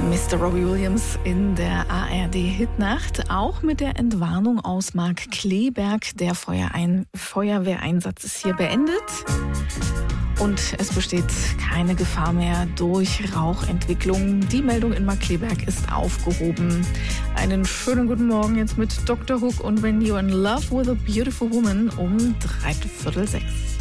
Mr. Robbie Williams in der ARD-Hitnacht, auch mit der Entwarnung aus Markkleeberg. Der Feuerwehreinsatz ist hier beendet und es besteht keine Gefahr mehr durch Rauchentwicklung. Die Meldung in Markkleeberg ist aufgehoben. Einen schönen guten Morgen jetzt mit Dr. Hook und When You're in Love with a Beautiful Woman um 5:45.